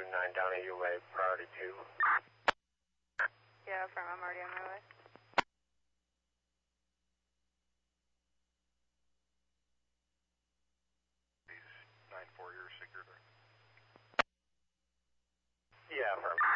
9 down at UA, priority 2. Yeah, affirm, I'm already on my way. These 9-4, you're secured. Yeah, affirm.